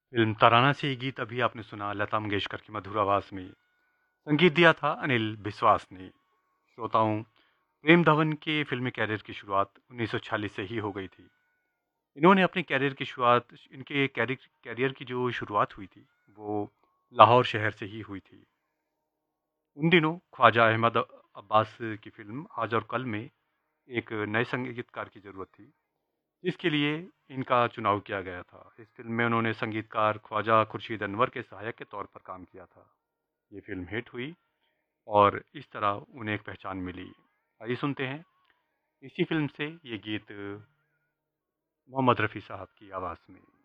Film तराना से ये गीत अभी आपने सुना लता मंगेशकर की मधुर आवाज में। संगीत दिया था अनिल विश्वास ने। श्रोताओं, प्रेम धवन के फिल्मी कैरियर की शुरुआत 1946 से ही हो गई थी। इन्होंने अपने कैरियर की शुरुआत इनके कैरियर कैरियर की जो शुरुआत हुई थी वो लाहौर शहर से ही हुई थी। उन दिनों ख्वाजा अहमद अब्बास की फिल्म आज और कल में एक नए संगीतकार की ज़रूरत थी, जिसके लिए इनका चुनाव किया गया था। इस फिल्म में उन्होंने संगीतकार ख्वाजा खुर्शीद अनवर के सहायक के तौर पर काम किया था। ये फिल्म हिट हुई और इस तरह उन्हें एक पहचान मिली। आइए सुनते हैं इसी फिल्म से ये गीत मोहम्मद रफ़ी साहब की आवाज़ में।